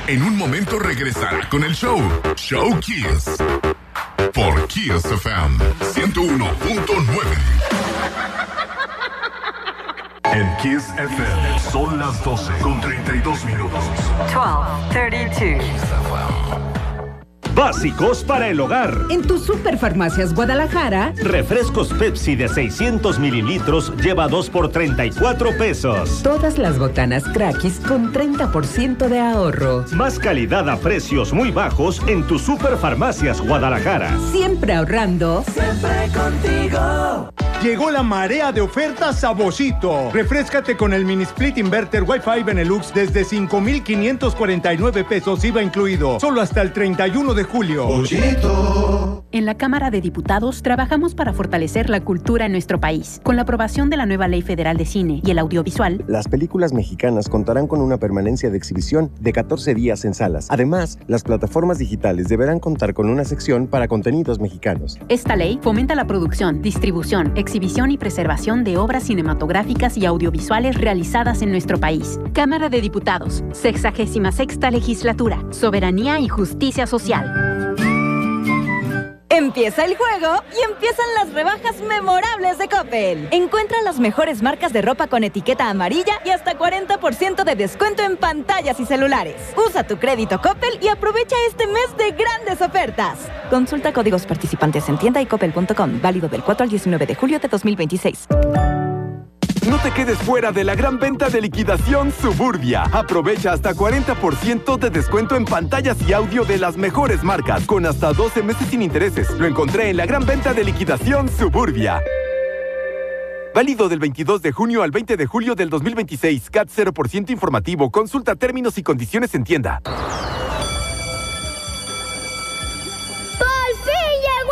En un momento regresará con el show Kiss. Por Kiss FM 101.9. En Kiss FM son las 12:32. 12:32. Básicos para el hogar. En tu Superfarmacias Guadalajara, Refrescos Pepsi de 600 mililitros lleva 2 por 34 pesos. todas las botanas Crackis con 30% de ahorro. Más calidad a precios muy bajos en tu Superfarmacias Guadalajara. Siempre ahorrando. Siempre contigo. Llegó la marea de ofertas a Boschito. Refréscate con el mini split inverter Wi-Fi Benelux desde 5,549 pesos IVA incluido. Solo hasta el 31 de julio. Boschito. En la Cámara de Diputados trabajamos para fortalecer la cultura en nuestro país. Con la aprobación de la nueva Ley Federal de Cine y el Audiovisual, las películas mexicanas contarán con una permanencia de exhibición de 14 días en salas. Además, las plataformas digitales deberán contar con una sección para contenidos mexicanos. esta ley fomenta la producción, distribución, exhibición y preservación de obras cinematográficas y audiovisuales realizadas en nuestro país. Cámara de Diputados, 66ª Legislatura, Soberanía y Justicia Social. Empieza el juego y empiezan las rebajas memorables de Coppel. Encuentra las mejores marcas de ropa con etiqueta amarilla y hasta 40% de descuento en pantallas y celulares. Usa tu crédito Coppel y aprovecha este mes de grandes ofertas. Consulta códigos participantes en tienda y coppel.com. Válido del 4 al 19 de julio de 2026. No te quedes fuera de la gran venta de liquidación Suburbia. Aprovecha hasta 40% de descuento en pantallas y audio de las mejores marcas, con hasta 12 meses sin intereses. Lo encontré en la gran venta de liquidación Suburbia. Válido del 22 de junio al 20 de julio del 2026. CAT 0% informativo. Consulta términos y condiciones en tienda. ¡Por fin llegó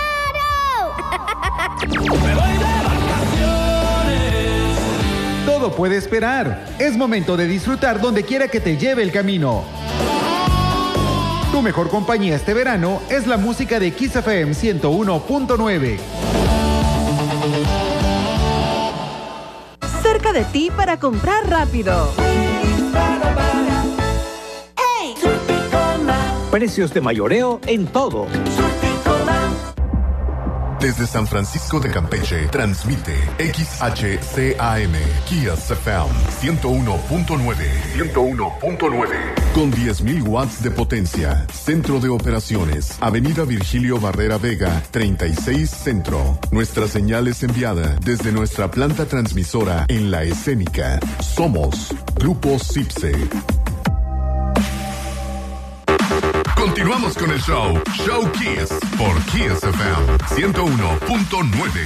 el verano! ¡Me voy de Todo puede esperar. Es momento de disfrutar donde quiera que te lleve el camino. Tu mejor compañía este verano es la música de Kiss FM 101.9. Cerca de ti para comprar rápido. ¡Hey! Precios de mayoreo en todo. Desde San Francisco de Campeche, transmite XHCAM, Kiss FM 101.9. Con 10,000 watts de potencia. Centro de operaciones. Avenida Virgilio Barrera Vega, 36 Centro. Nuestra señal es enviada desde nuestra planta transmisora en La Escénica. Somos Grupo Cipse. Continuamos con el show Kiss por Kiss FM 101.9.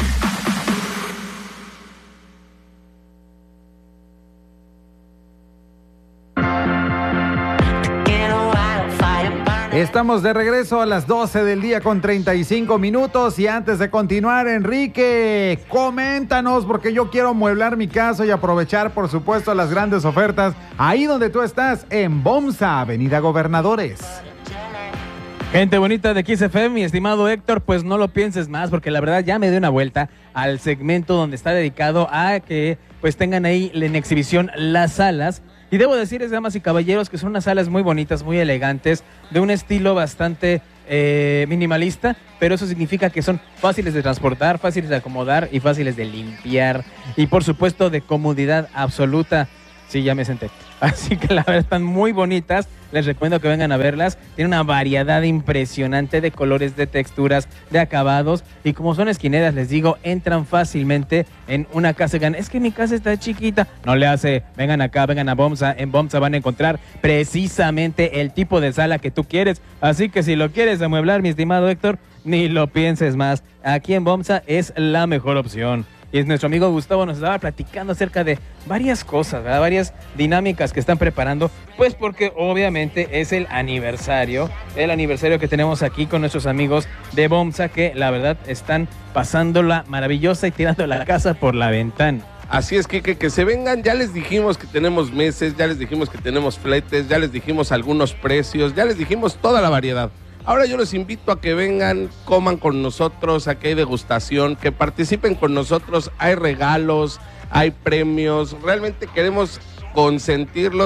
Estamos de regreso a las 12 del día con 35 minutos y antes de continuar, Enrique, coméntanos porque yo quiero amueblar mi casa y aprovechar, por supuesto, las grandes ofertas ahí donde tú estás, en Bomsa, Avenida Gobernadores. Gente bonita de Kiss FM, mi estimado Héctor, pues no lo pienses más porque la verdad ya me di una vuelta al segmento donde está dedicado a que pues tengan ahí en exhibición las salas. Y debo decirles, damas y caballeros, que son unas salas muy bonitas, muy elegantes, de un estilo bastante minimalista, pero eso significa que son fáciles de transportar, fáciles de acomodar y fáciles de limpiar. Y por supuesto de comodidad absoluta. Sí, ya me senté. Así que la verdad están muy bonitas. Les recomiendo que vengan a verlas. Tiene una variedad impresionante de colores, de texturas, de acabados. Y como son esquineras, les digo, entran fácilmente en una casa. Es que mi casa está chiquita. No le hace. Vengan acá, vengan a Bomsa. En Bomsa van a encontrar precisamente el tipo de sala que tú quieres. Así que si lo quieres amueblar, mi estimado Héctor, ni lo pienses más. Aquí en Bomsa es la mejor opción. Y nuestro amigo Gustavo nos estaba platicando acerca de varias cosas, ¿verdad? Varias dinámicas que están preparando, pues porque obviamente es el aniversario que tenemos aquí con nuestros amigos de Bomsa, que la verdad están pasándola maravillosa y tirando la casa por la ventana. Así es, que se vengan. Ya les dijimos que tenemos meses, ya les dijimos que tenemos fletes, ya les dijimos algunos precios, ya les dijimos toda la variedad. Ahora yo les invito a que vengan, coman con nosotros, aquí hay degustación, que participen con nosotros, hay regalos, hay premios, realmente queremos consentirlos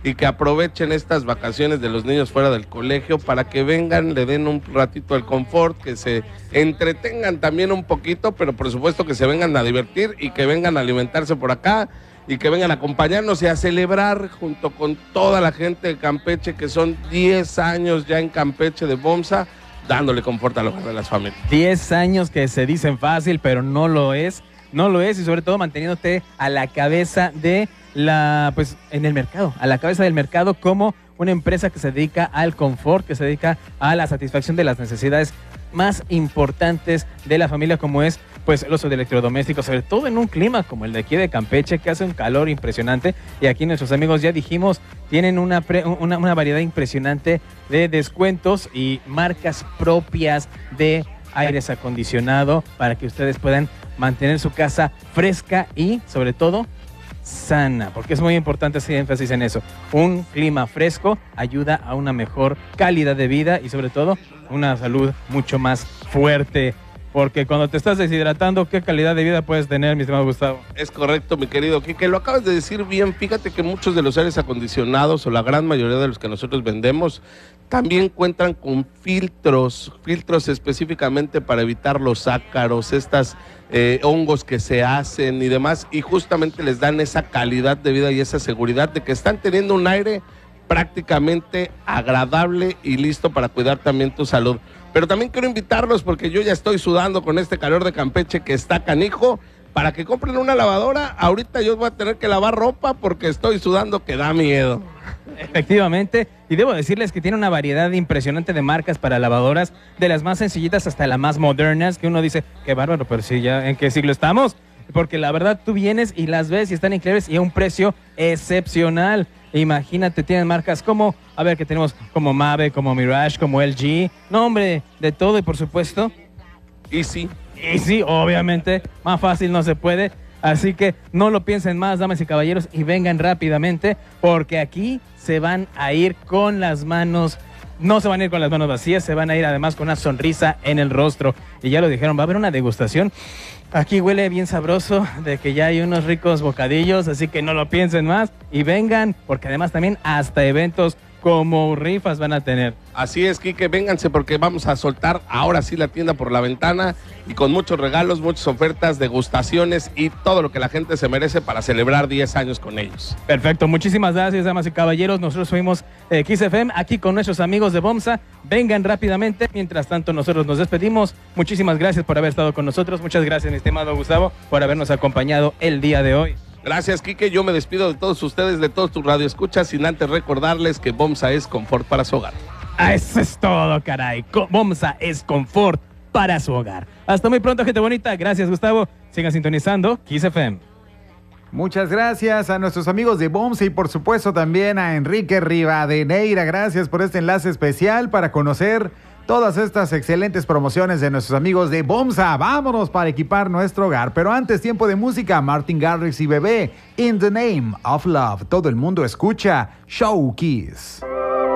y que aprovechen estas vacaciones de los niños fuera del colegio para que vengan, le den un ratito el confort, que se entretengan también un poquito, pero por supuesto que se vengan a divertir y que vengan a alimentarse por acá y que vengan a acompañarnos y a celebrar junto con toda la gente de Campeche, que son 10 años ya en Campeche de BOMSA, dándole confort al hogar de las familias. 10 años que se dicen fácil, pero no lo es, y sobre todo manteniéndote a la cabeza de en el mercado, a la cabeza del mercado como una empresa que se dedica al confort, que se dedica a la satisfacción de las necesidades más importantes de la familia, como es pues el uso de electrodomésticos, sobre todo en un clima como el de aquí de Campeche, que hace un calor impresionante. Y aquí nuestros amigos, ya dijimos, tienen una variedad impresionante de descuentos y marcas propias de aires acondicionado para que ustedes puedan mantener su casa fresca y, sobre todo, sana, porque es muy importante hacer énfasis en eso. Un clima fresco ayuda a una mejor calidad de vida y, sobre todo, una salud mucho más fuerte. Porque cuando te estás deshidratando, ¿qué calidad de vida puedes tener, mi estimado Gustavo? Es correcto, mi querido Quique, lo acabas de decir bien. Fíjate que muchos de los aires acondicionados, o la gran mayoría de los que nosotros vendemos, también cuentan con filtros específicamente para evitar los ácaros, hongos que se hacen y demás, y justamente les dan esa calidad de vida y esa seguridad de que están teniendo un aire prácticamente agradable y listo para cuidar también tu salud. Pero también quiero invitarlos, porque yo ya estoy sudando con este calor de Campeche que está canijo, para que compren una lavadora. Ahorita yo voy a tener que lavar ropa porque estoy sudando que da miedo. Efectivamente, y debo decirles que tiene una variedad impresionante de marcas para lavadoras, de las más sencillitas hasta las más modernas, que uno dice, qué bárbaro, pero sí, ya, ¿en qué siglo estamos? Porque la verdad tú vienes y las ves y están increíbles y a un precio excepcional. Imagínate, tienen marcas como, que tenemos como Mave, como Mirage, como LG, no hombre, de todo, y por supuesto Easy, obviamente, más fácil no se puede. Así que no lo piensen más, damas y caballeros, y vengan rápidamente, porque aquí se van a ir con las manos, no se van a ir con las manos vacías, se van a ir además con una sonrisa en el rostro. Y ya lo dijeron, va a haber una degustación. Aquí huele bien sabroso de que ya hay unos ricos bocadillos, así que no lo piensen más y vengan, porque además también hasta eventos como rifas van a tener. Así es, Quique, vénganse, porque vamos a soltar ahora sí la tienda por la ventana y con muchos regalos, muchas ofertas, degustaciones y todo lo que la gente se merece para celebrar 10 años con ellos. Perfecto, muchísimas gracias, damas y caballeros. Nosotros fuimos Kiss FM aquí con nuestros amigos de BOMSA. Vengan rápidamente. Mientras tanto, nosotros nos despedimos. Muchísimas gracias por haber estado con nosotros. Muchas gracias, mi estimado Gustavo, por habernos acompañado el día de hoy. Gracias, Quique. Yo me despido de todos ustedes, de todos tus radioescuchas, sin antes recordarles que BOMSA es confort para su hogar. Eso es todo, caray. BOMSA es confort para su hogar. Hasta muy pronto, gente bonita. Gracias, Gustavo. Sigan sintonizando Kiss FM. Muchas gracias a nuestros amigos de BOMSA y por supuesto también a Enrique Rivadeneira. Gracias por este enlace especial para conocer todas estas excelentes promociones de nuestros amigos de BOMSA. Vámonos para equipar nuestro hogar. Pero antes, tiempo de música. Martin Garrix y Bebé, In the Name of Love. Todo el mundo escucha Show Kiss.